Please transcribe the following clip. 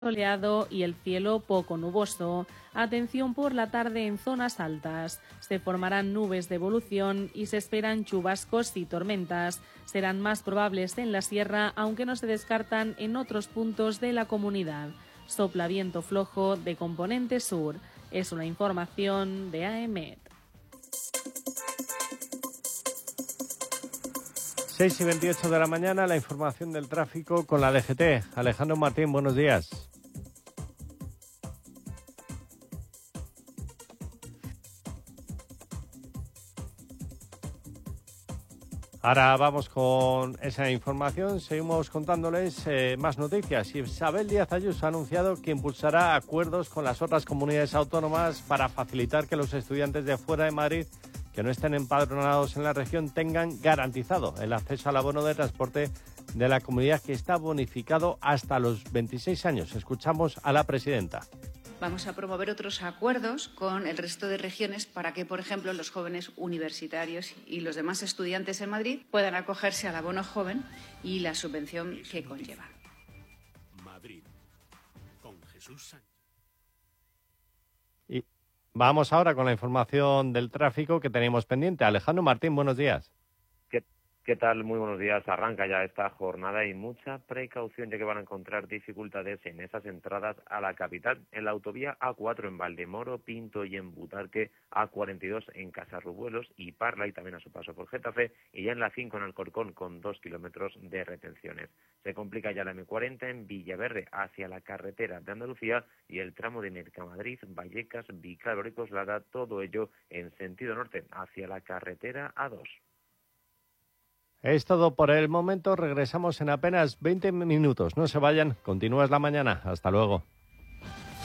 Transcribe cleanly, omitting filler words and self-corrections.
soleado y el cielo poco nuboso. Atención por la tarde en zonas altas. Se formarán nubes de evolución y se esperan chubascos y tormentas. Serán más probables en la sierra, aunque no se descartan en otros puntos de la comunidad. Sopla viento flojo de componente sur. Es una información de AEMET. 6:28 de la mañana, la información del tráfico con la DGT. Alejandro Martín, buenos días. Ahora vamos con esa información, seguimos contándoles más noticias. Isabel Díaz Ayuso ha anunciado que impulsará acuerdos con las otras comunidades autónomas para facilitar que los estudiantes de fuera de Madrid que no estén empadronados en la región tengan garantizado el acceso al abono de transporte de la comunidad, que está bonificado hasta los 26 años. Escuchamos a la presidenta. Vamos a promover otros acuerdos con el resto de regiones para que, por ejemplo, los jóvenes universitarios y los demás estudiantes en Madrid puedan acogerse al abono joven y la subvención que conlleva. Madrid, con Jesús Sánchez. Y vamos ahora con la información del tráfico que teníamos pendiente. Alejandro Martín, buenos días. ¿Qué tal? Muy buenos días. Arranca ya esta jornada y mucha precaución, ya que van a encontrar dificultades en esas entradas a la capital. En la autovía A4 en Valdemoro, Pinto y en Butarque, A42 en Casarrubuelos y Parla, y también a su paso por Getafe, y ya en la 5 en Alcorcón con 2 kilómetros de retenciones. Se complica ya la M40 en Villaverde hacia la carretera de Andalucía y el tramo de Mercamadrid, Vallecas, Vicálvaro y Coslada, todo ello en sentido norte hacia la carretera A2. Es todo por el momento, regresamos en apenas 20 minutos. No se vayan, continúa la mañana. Hasta luego.